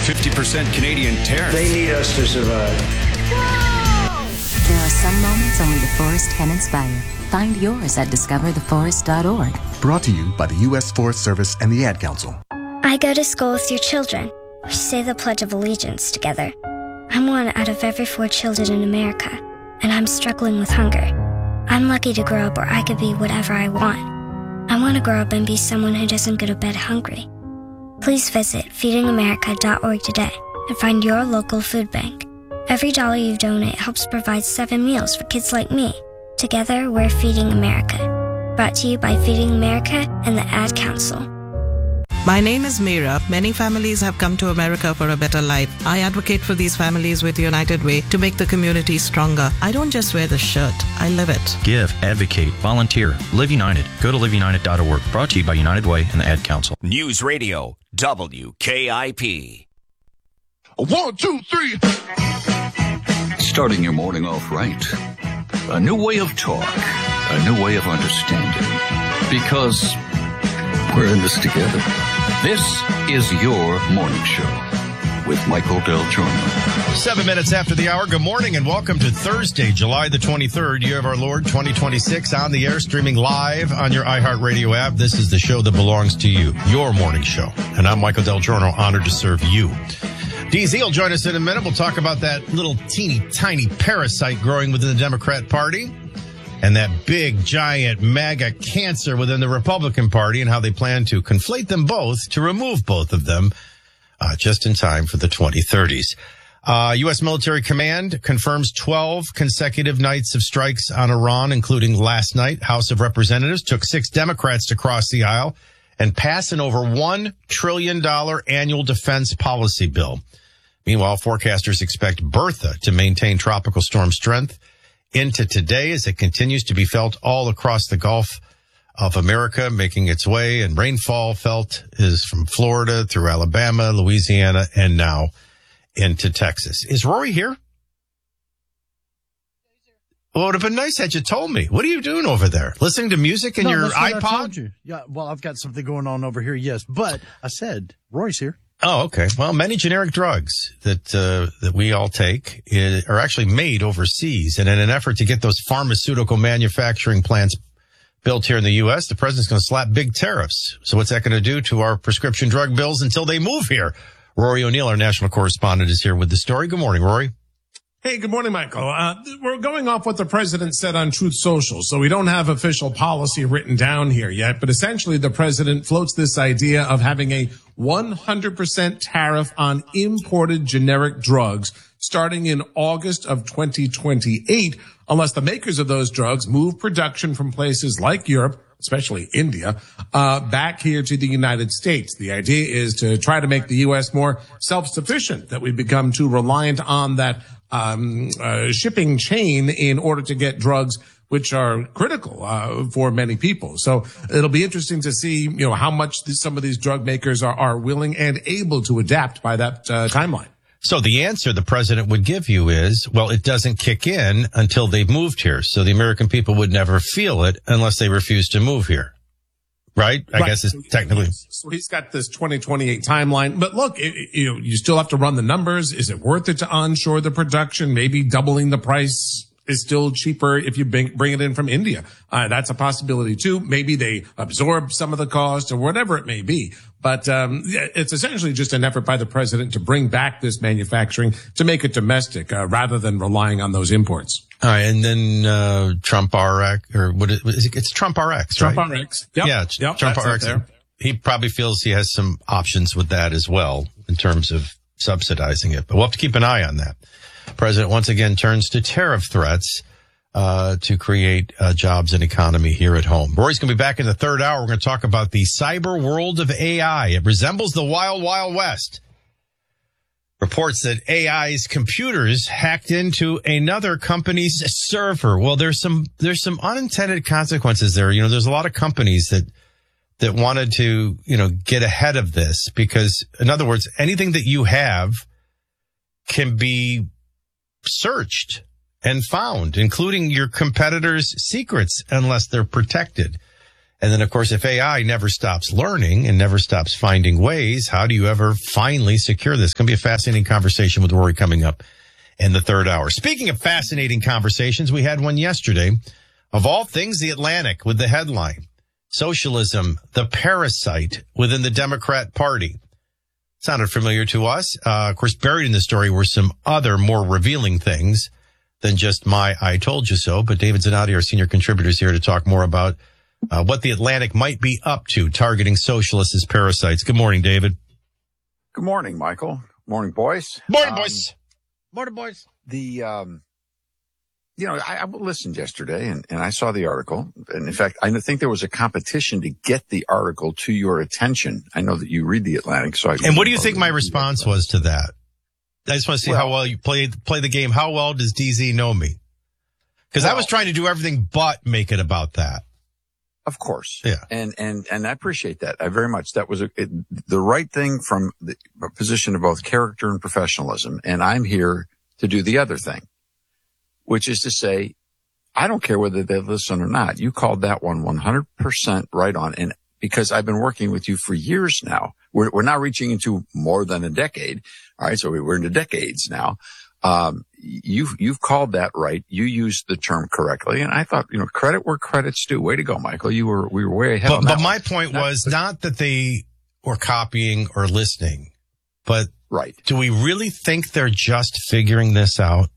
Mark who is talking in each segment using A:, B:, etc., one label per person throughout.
A: 50% Canadian tariff.
B: They need us to survive.
C: There are some moments only the forest can inspire. Find yours at discovertheforest.org.
D: Brought to you by the U.S. Forest Service and the Ad Council.
E: I go to school with your children. We say the Pledge of Allegiance together. I'm one out of every 4 children in America, and I'm struggling with hunger. I'm lucky to grow up where I could be whatever I want. I want to grow up and be someone who doesn't go to bed hungry. Please visit feedingamerica.org today and find your local food bank. Every dollar you donate helps provide 7 meals for kids like me. Together, we're Feeding America. Brought to you by Feeding America and the Ad Council.
F: My name is Meera. Many families have come to America for a better life. I advocate for these families with United Way to make the community stronger. I don't just wear the shirt, I live it.
G: Give, advocate, volunteer. Live United. Go to liveunited.org. Brought to you by United Way and the Ad Council.
A: News Radio, WKIP.
H: 1, 2, 3.
I: Starting your morning off right. A new way of talk. A new way of understanding. Because we're in this together. This is your morning show with Michael Del Giorno.
J: 7 minutes after the hour. Good morning and welcome to Thursday, July the 23rd, year of our Lord 2026, on the air, streaming live on your iHeartRadio app. This is the show that belongs to you, your morning show. And I'm Michael Del Giorno, honored to serve you. DZ will join us in a minute. We'll talk about that little teeny tiny parasite growing within the Democrat Party and that big, giant, MAGA cancer within the Republican Party and how they plan to conflate them both to remove both of them just in time for the 2030s. U.S. Military Command confirms 12 consecutive nights of strikes on Iran, including last night. House of Representatives took 6 Democrats to cross the aisle and pass an over $1 trillion annual defense policy bill. Meanwhile, forecasters expect Bertha to maintain tropical storm strength into today as it continues to be felt all across the Gulf of America, making its way, and rainfall felt is from Florida through Alabama, Louisiana, and now into Texas. Is Rory here? Well, it would have been nice had you told me. What are you doing over there? Listening to music in your iPod?
K: I told you. Yeah, well, I've got something going on over here, yes. But I said, Rory's here.
J: Oh, okay. Well, many generic drugs that we all take are actually made overseas. And in an effort to get those pharmaceutical manufacturing plants built here in the U.S., the president's going to slap big tariffs. So what's that going to do to our prescription drug bills until they move here? Rory O'Neill, our national correspondent, is here with the story. Good morning, Rory.
L: Hey, good morning, Michael. We're going off what the president said on Truth Social, so we don't have official policy written down here yet, but essentially the president floats this idea of having a 100% tariff on imported generic drugs starting in August of 2028, unless the makers of those drugs move production from places like Europe, especially India, back here to the United States. The idea is to try to make the U.S. more self-sufficient, that we become too reliant on that shipping chain in order to get drugs which are critical for many people. So it'll be interesting to see, how much some of these drug makers are willing and able to adapt by that timeline.
J: So the answer the president would give you is, well, it doesn't kick in until they've moved here. So the American people would never feel it unless they refuse to move here. Right? I guess it's technically.
L: So he's got this 2028 timeline. But look, you still have to run the numbers. Is it worth it to onshore the production? Maybe doubling the price is still cheaper if you bring it in from India. That's a possibility too. Maybe they absorb some of the cost or whatever it may be. But it's essentially just an effort by the president to bring back this manufacturing to make it domestic rather than relying on those imports.
J: All right, and then Trump RX, or what is it? It's Trump RX, right?
L: Trump RX. Yep.
J: Yeah, Trump RX. He probably feels he has some options with that as well in terms of subsidizing it. But we'll have to keep an eye on that. The president once again turns to tariff threats to create jobs and economy here at home. Rory's going to be back in the third hour. We're going to talk about the cyber world of AI. It resembles the wild, wild west. Reports that AI's computers hacked into another company's server. Well, there's some unintended consequences there. There's a lot of companies that wanted to, get ahead of this because, in other words, anything that you have can be searched and found, including your competitors' secrets, unless they're protected. And then, of course, if AI never stops learning and never stops finding ways, how do you ever finally secure this? It's going to be a fascinating conversation with Rory coming up in the third hour. Speaking of fascinating conversations, we had one yesterday. Of all things, The Atlantic with the headline, Socialism, the Parasite Within the Democrat Party. Sounded familiar to us. Of course, buried in the story were some other more revealing things than just my I told you so. But David Zanotti, our senior contributor, is here to talk more about what The Atlantic might be up to targeting socialists as parasites. Good morning, David.
B: Good morning, Michael. Morning, boys.
J: Morning, boys.
K: Morning, boys.
B: I listened yesterday and I saw the article. And in fact, I think there was a competition to get the article to your attention. I know that you read The Atlantic.
J: And what do you think my response was to that? I just want to see how well you play the game. How well does DZ know me? Because I was trying to do everything but make it about that.
B: Of course.
J: Yeah.
B: And I appreciate that. I very much. That was the right thing from the position of both character and professionalism. And I'm here to do the other thing, which is to say, I don't care whether they listen or not. You called that one 100% right on. And because I've been working with you for years now, we're now reaching into more than a decade. All right. So we're into decades now. You've called that right. You used the term correctly. And I thought, credit where credit's due. Way to go, Michael. We were way ahead on that.
J: But my point was not that they were copying or listening, but
B: right.
J: Do we really think they're just figuring this out?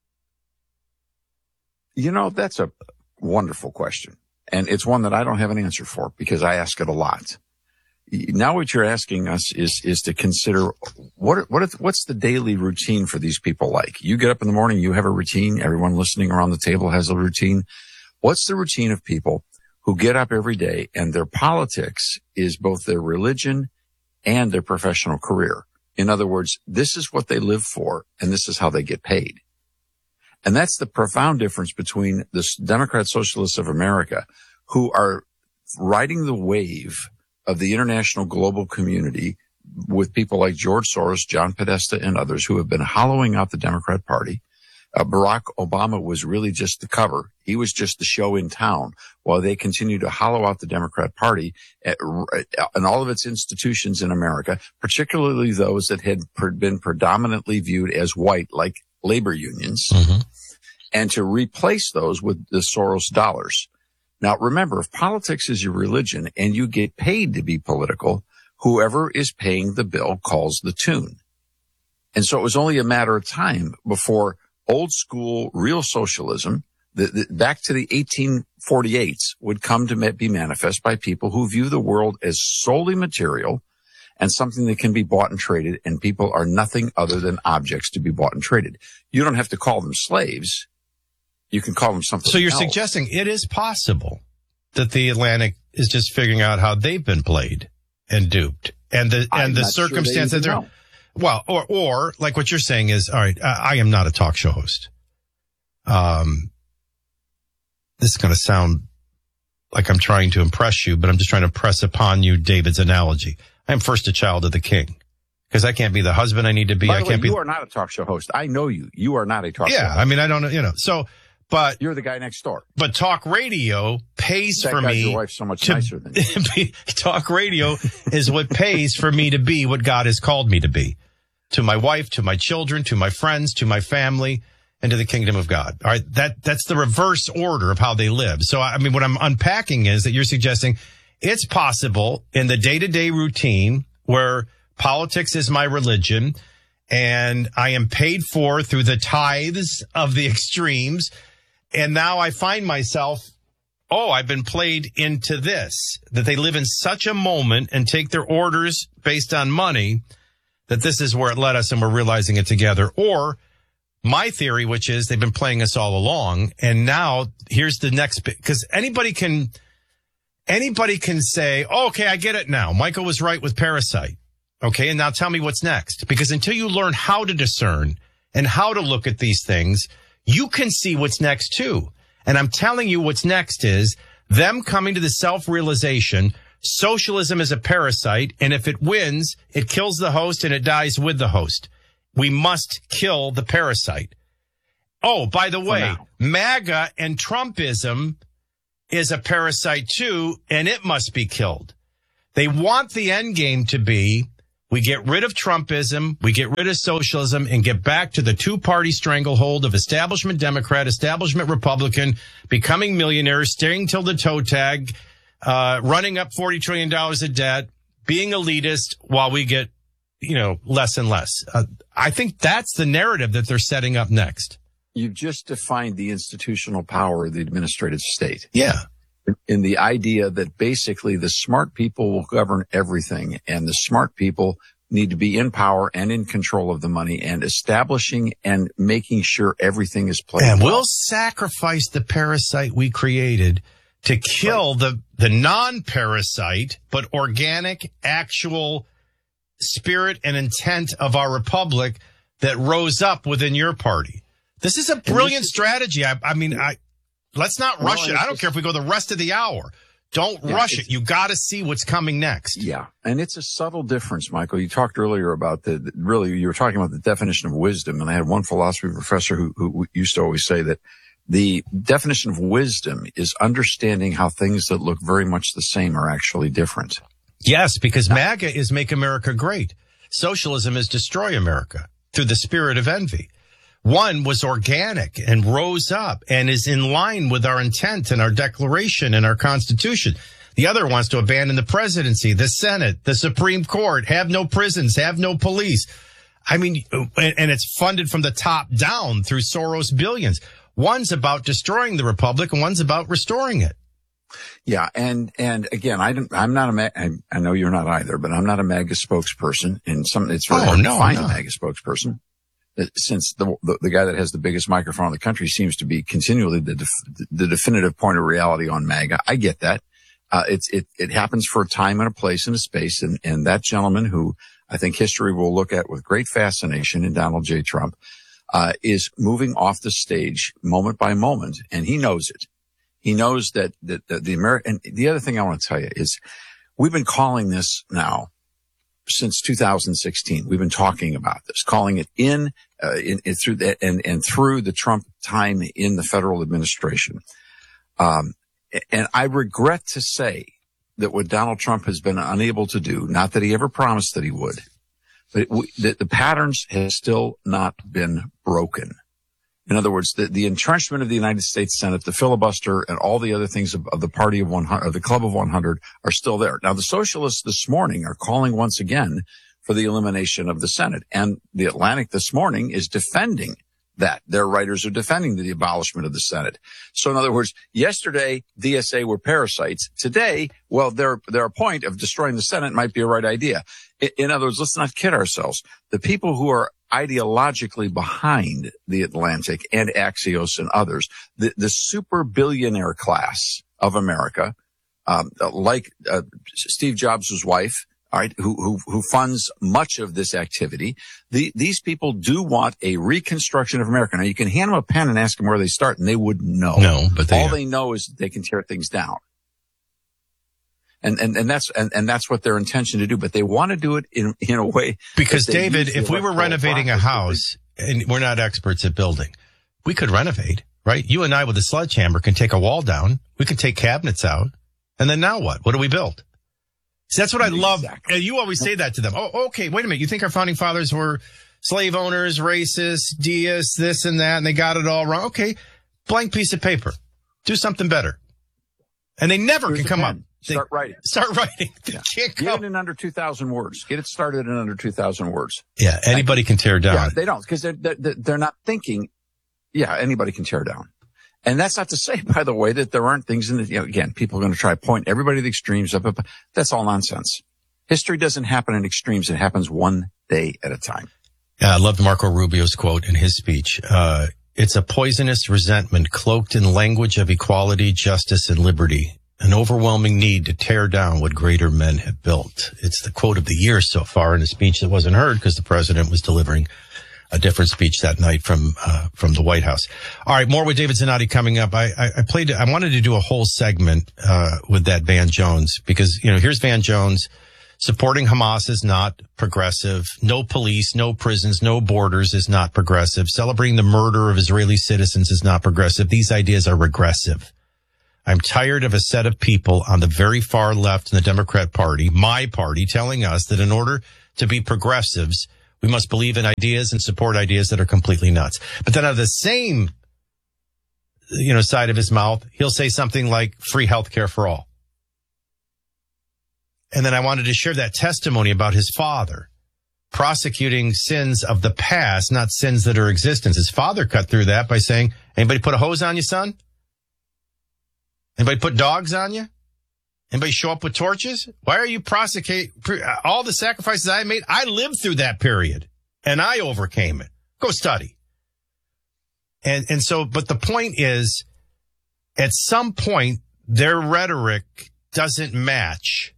B: That's a wonderful question. And it's one that I don't have an answer for because I ask it a lot. Now what you're asking us is to consider what's the daily routine for these people like? You get up in the morning, you have a routine. Everyone listening around the table has a routine. What's the routine of people who get up every day and their politics is both their religion and their professional career? In other words, this is what they live for and this is how they get paid. And that's the profound difference between the Democrat Socialists of America who are riding the wave of the international global community with people like George Soros, John Podesta, and others who have been hollowing out the Democrat Party. Barack Obama was really just the cover. He was just the show in town while they continue to hollow out the Democrat Party and all of its institutions in America, particularly those that had been predominantly viewed as white, like labor unions, and to replace those with the Soros dollars. Now, remember, if politics is your religion and you get paid to be political, whoever is paying the bill calls the tune. And so it was only a matter of time before old school real socialism, back to the 1848s, would come to be manifest by people who view the world as solely material and something that can be bought and traded, and people are nothing other than objects to be bought and traded. You don't have to call them slaves. You can call them something.
J: So you're
B: else.
J: suggesting it is possible that The Atlantic is just figuring out how they've been played and duped, and the circumstance that they're, well, or like what you're saying is, all right, I am not a talk show host. This is going to sound like I'm trying to impress you, but I'm just trying to press upon you David's analogy. I am first a child of the king. Because I can't be the husband I need to be.
B: By the way, you are not a talk show host. I know you. You are not a talk show host.
J: Yeah, I mean, I don't know, so, but.
B: You're the guy next door.
J: But talk radio pays for me.
B: Your wife's so much nicer than you.
J: Talk radio is what pays for me to be what God has called me to be. To my wife, to my children, to my friends, to my family, and to the kingdom of God. All right, that's the reverse order of how they live. So, I mean, what I'm unpacking is that you're suggesting it's possible in the day-to-day routine where politics is my religion, and I am paid for through the tithes of the extremes. And now I find myself, I've been played into this, that they live in such a moment and take their orders based on money, that this is where it led us and we're realizing it together. Or my theory, which is they've been playing us all along. And now here's the next bit, because anybody can say, okay, I get it now. Michael was right with Parasite. Okay, and now tell me what's next. Because until you learn how to discern and how to look at these things, you can see what's next too. And I'm telling you what's next is them coming to the self-realization, socialism is a parasite, and if it wins, it kills the host and it dies with the host. We must kill the parasite. Oh, by the way, MAGA and Trumpism is a parasite too, and it must be killed. They want the end game to be, we get rid of Trumpism, we get rid of socialism, and get back to the two-party stranglehold of establishment Democrat, establishment Republican, becoming millionaires, staying till the toe tag, running up $40 trillion of debt, being elitist while we get, less and less. I think that's the narrative that they're setting up next.
B: You've just defined the institutional power of the administrative state.
J: Yeah.
B: In the idea that basically the smart people will govern everything, and the smart people need to be in power and in control of the money and establishing and making sure everything is played.
J: And we'll sacrifice the parasite we created to kill the non-parasite, but organic, actual spirit and intent of our republic that rose up within your party. This is a brilliant strategy. Let's not rush it. I don't care if we go the rest of the hour. Don't rush it. You got to see what's coming next.
B: Yeah. And it's a subtle difference, Michael. You talked earlier about you were talking about the definition of wisdom. And I had one philosophy professor who used to always say that the definition of wisdom is understanding how things that look very much the same are actually different.
J: Yes, because MAGA is make America great. Socialism is destroy America through the spirit of envy. One was organic and rose up and is in line with our intent and our declaration and our Constitution. The other wants to abandon the presidency, the Senate, the Supreme Court, have no prisons, have no police. And it's funded from the top down through Soros billions. One's about destroying the republic and one's about restoring it.
B: Yeah. And again, I'm not I know you're not either, but I'm not a MAGA spokesperson, and it's really hard to find a MAGA spokesperson. Since the guy that has the biggest microphone in the country seems to be continually the definitive point of reality on MAGA. I get that. It happens for a time and a place and a space. And that gentleman, who I think history will look at with great fascination in Donald J. Trump, is moving off the stage moment by moment. And he knows it. He knows that the American, and the other thing I want to tell you is we've been calling this now since 2016. We've been talking about this, calling it through the Trump time in the federal administration. And I regret to say that what Donald Trump has been unable to do, not that he ever promised that he would, but that the patterns have still not been broken. In other words, the entrenchment of the United States Senate, the filibuster, and all the other things of the party of 100, or the club of 100, are still there. Now, the socialists this morning are calling once again for the elimination of the Senate. And the Atlantic this morning is defending that. Their writers are defending the abolishment of the Senate. So in other words, yesterday, DSA were parasites. Today, well, their point of destroying the Senate might be a right idea. In other words, let's not kid ourselves. The people who are ideologically behind the Atlantic and Axios and others, the super billionaire class of America, like Steve Jobs' wife, all right, who funds much of this activity. These people do want a reconstruction of America. Now, you can hand them a pen and ask them where they start, and they wouldn't know.
J: No, but
B: all they know is they can tear things down. And that's what their intention to do, but they want to do it in a way.
J: Because David, if we were renovating a house, and we're not experts at building, we could renovate, right? You and I with a sledgehammer can take a wall down. We can take cabinets out. And then now what? What do we build? See, that's what I love. And you always say that to them. Oh, okay. Wait a minute. You think our founding fathers were slave owners, racist, deists, this and that, and they got it all wrong? Okay. Blank piece of paper. Do something better. And they never can come up.
B: Start writing.
J: They can't
B: Get it in under 2,000 words. Get it started in under 2,000 words.
J: Yeah, anybody can tear down.
B: Yeah, they don't, because they're not thinking. Yeah, anybody can tear down. And that's not to say, by the way, that there aren't things in the, again, people are going to try to point everybody to the extremes. That's all nonsense. History doesn't happen in extremes. It happens one day at a time.
J: Yeah, I loved Marco Rubio's quote in his speech. It's a poisonous resentment cloaked in language of equality, justice, and liberty. An overwhelming need to tear down what greater men have built. It's the quote of the year so far in a speech that wasn't heard because the president was delivering a different speech that night from the White House. All right, more with David Zanotti coming up. I wanted to do a whole segment, with that Van Jones, because, here's Van Jones supporting Hamas is not progressive. No police, no prisons, no borders is not progressive. Celebrating the murder of Israeli citizens is not progressive. These ideas are regressive. I'm tired of a set of people on the very far left in the Democrat Party, my party, telling us that in order to be progressives, we must believe in ideas and support ideas that are completely nuts. But then out of the same, side of his mouth, he'll say something like free healthcare for all. And then I wanted to share that testimony about his father prosecuting sins of the past, not sins that are existence. His father cut through that by saying, anybody put a hose on you, son? Anybody put dogs on you? Anybody show up with torches? Why are you prosecuting all the sacrifices I made? I lived through that period and I overcame it. Go study. And so, but the point is, at some point, their rhetoric doesn't match.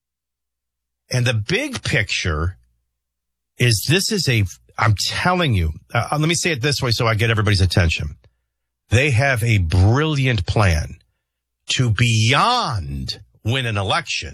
J: And the big picture is I'm telling you, let me say it this way so I get everybody's attention. They have a brilliant plan to beyond win an election,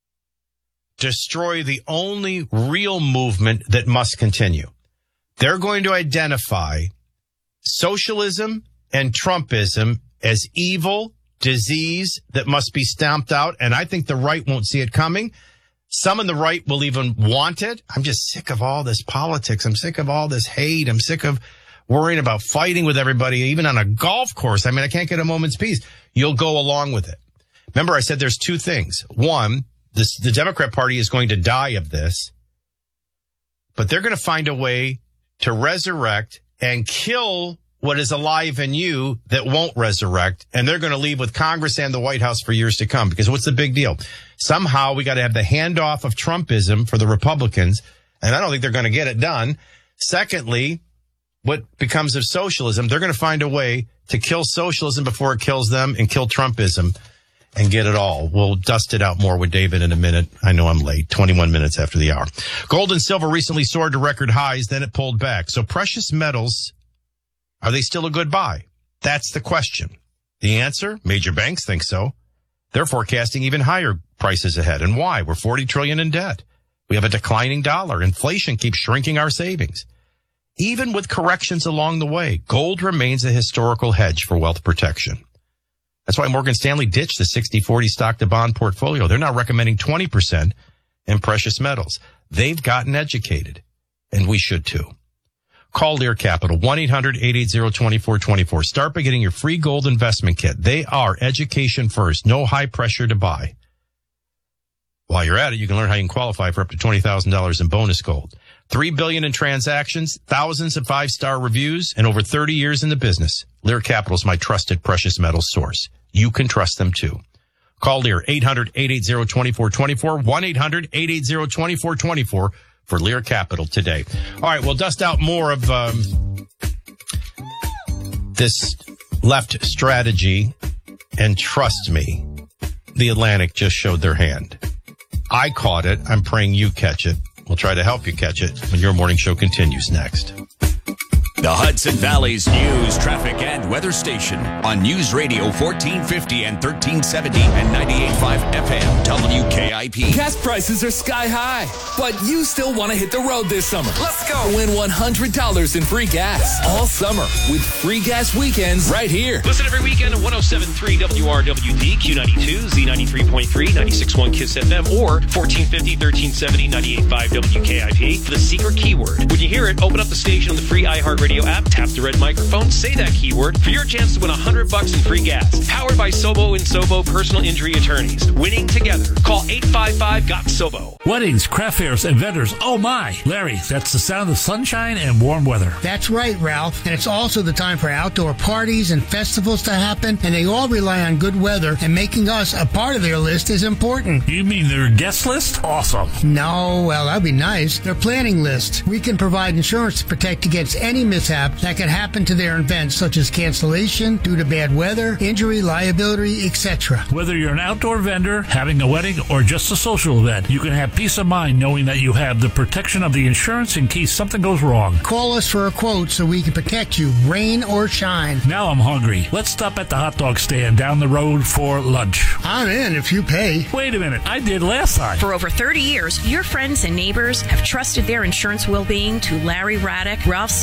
J: destroy the only real movement that must continue. They're going to identify socialism and Trumpism as evil disease that must be stamped out. And I think the right won't see it coming. Some in the right will even want it. I'm just sick of all this politics. I'm sick of all this hate. I'm sick of worrying about fighting with everybody, even on a golf course. I mean, I can't get a moment's peace. You'll go along with it. Remember, I said there's two things. One, the Democrat Party is going to die of this, but they're going to find a way to resurrect and kill what is alive in you that won't resurrect. And they're going to leave with Congress and the White House for years to come. Because what's the big deal? Somehow we got to have the handoff of Trumpism for the Republicans. And I don't think they're going to get it done. Secondly, what becomes of socialism? They're going to find a way to kill socialism before it kills them and kill Trumpism and get it all. We'll dust it out more with David in a minute. I know I'm late, 21 minutes after the hour. Gold and silver recently soared to record highs, then it pulled back. So precious metals, are they still a good buy? That's the question. The answer, major banks think so. They're forecasting even higher prices ahead. And why? We're $40 trillion in debt. We have a declining dollar. Inflation keeps shrinking our savings. Even with corrections along the way, gold remains a historical hedge for wealth protection. That's why Morgan Stanley ditched the 60-40 stock to bond portfolio. They're now recommending 20% in precious metals. They've gotten educated, and we should too. Call Lear Capital, 1-800-880-2424. Start by getting your free gold investment kit. They are education first, no high pressure to buy. While you're at it, you can learn how you can qualify for up to $20,000 in bonus gold. $3 billion in transactions, thousands of 5-star reviews, and over 30 years in the business. Lear Capital is my trusted precious metals source. You can trust them too. Call Lear, 800-880-2424, 1-800-880-2424 for Lear Capital today. All right, we'll dust out more of this left strategy, and trust me, the Atlantic just showed their hand. I caught it. I'm praying you catch it. We'll try to help you catch it when your morning show continues next.
A: The Hudson Valley's news, traffic, and weather station on News Radio 1450 and 1370 and 98.5 FM WKIP.
M: Gas prices are sky high, but you still want to hit the road this summer. Let's go. Win $100 in free gas all summer with free gas weekends right here.
N: Listen every weekend at 107.3 WRWD, Q92, Z93.3, 96.1 KISS FM, or 1450, 1370, 98.5 WKIP for the secret keyword. When you hear it, open up the station on the free iHeartRadio app, tap the red microphone, say that keyword for your chance to win $100 in free gas. Powered by Sobo and Sobo Personal Injury Attorneys. Winning together. Call 855-GOT-SOBO.
O: Weddings, craft fairs, and vendors. Oh my! Larry, that's the sound of sunshine and warm weather.
P: That's right, Ralph. And it's also the time for outdoor parties and festivals to happen, and they all rely on good weather, and making us a part of their list is important.
O: You mean their guest list? Awesome.
P: No, well, that'd be nice. Their planning list. We can provide insurance to protect against any mishap that could happen to their events, such as cancellation due to bad weather, injury, liability, etc.
O: Whether you're an outdoor vendor, having a wedding, or just a social event, you can have peace of mind knowing that you have the protection of the insurance in case something goes wrong.
P: Call us for a quote so we can protect you, rain or shine.
O: Now I'm hungry. Let's stop at the hot dog stand down the road for lunch.
P: I'm in if you pay.
O: Wait a minute. I did last time.
Q: For over 30 years, your friends and neighbors have trusted their insurance well-being to Larry Raddick, Ralph Smith, and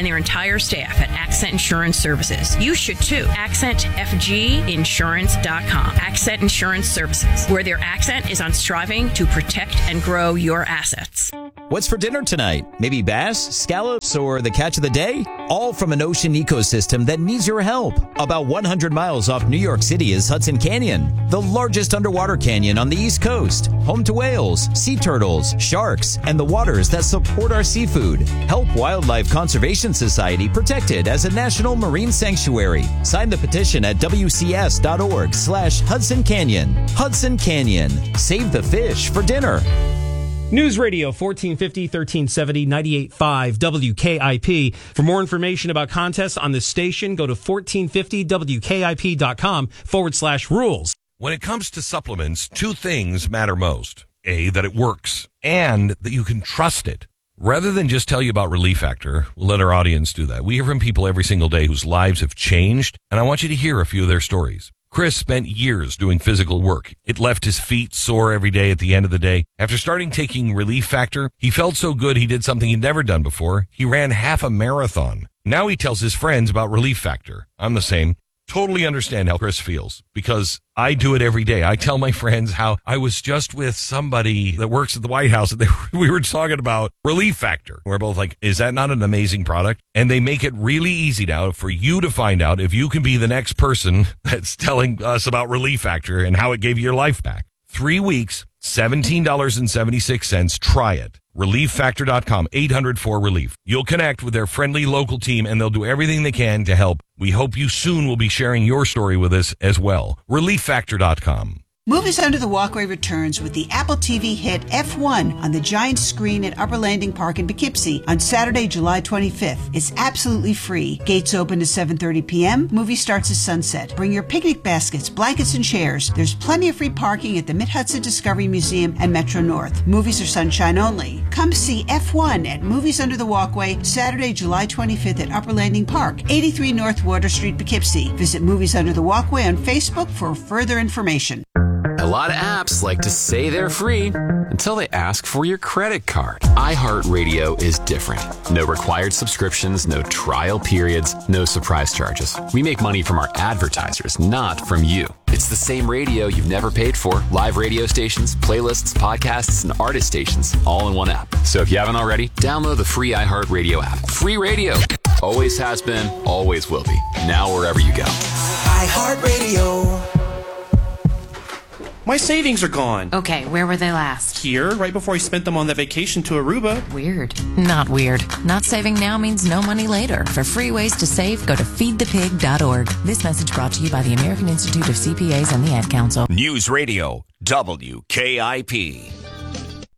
Q: their entire staff at Accent Insurance Services. You should too. AccentFGinsurance.com. Accent Insurance Services, where their accent is on striving to protect and grow your assets.
R: What's for dinner tonight? Maybe bass, scallops, or the catch of the day? All from an ocean ecosystem that needs your help. About 100 miles off New York City is Hudson Canyon, the largest underwater canyon on the East Coast. Home to whales, sea turtles, sharks, and the waters that support our seafood. Help Wildlife Conservation Society protect it as a national marine sanctuary. Sign the petition at wcs.org/Hudson Canyon. Hudson Canyon. Save the fish for dinner.
N: News Radio 1450, 1370, 98.5 WKIP. For more information about contests on this station, go to 1450WKIP.com/rules.
S: When it comes to supplements, two things matter most. A, that it works, and that you can trust it. Rather than just tell you about Relief Factor, we'll let our audience do that. We hear from people every single day whose lives have changed, and I want you to hear a few of their stories. Chris spent years doing physical work. It left his feet sore every day at the end of the day. After starting taking Relief Factor, he felt so good he did something he'd never done before. He ran half a marathon. Now he tells his friends about Relief Factor. I'm the same. Totally understand how Chris feels because I do it every day. I tell my friends how I was just with somebody that works at the White House and we were talking about Relief Factor. We're both like, is that not an amazing product? And they make it really easy now for you to find out if you can be the next person that's telling us about Relief Factor and how it gave you your life back. 3 weeks, $17.76. Try it. ReliefFactor.com, 800-4RELIEF. You'll connect with their friendly local team and they'll do everything they can to help. We hope you soon will be sharing your story with us as well. ReliefFactor.com.
T: Movies Under the Walkway returns with the Apple TV hit F1 on the giant screen at Upper Landing Park in Poughkeepsie on Saturday, July 25th. It's absolutely free. Gates open at 7:30 p.m. Movie starts at sunset. Bring your picnic baskets, blankets, and chairs. There's plenty of free parking at the Mid-Hudson Discovery Museum and Metro North. Movies are sunshine only. Come see F1 at Movies Under the Walkway, Saturday, July 25th at Upper Landing Park, 83 North Water Street, Poughkeepsie. Visit Movies Under the Walkway on Facebook for further information.
U: A lot of apps like to say they're free until they ask for your credit card. iHeartRadio is different. No required subscriptions, no trial periods, no surprise charges. We make money from our advertisers, not from you. It's the same radio you've never paid for. Live radio stations, playlists, podcasts, and artist stations all in one app. So if you haven't already, download the free iHeartRadio app. Free radio. Always has been, always will be. Now wherever you go.
V: iHeartRadio. My savings are gone.
W: Okay, where were they last?
V: Here, right before I spent them on that vacation to Aruba.
W: Weird. Not weird. Not saving now means no money later. For free ways to save, go to feedthepig.org. This message brought to you by the American Institute of CPAs and the Ad Council.
A: News Radio, WKIP.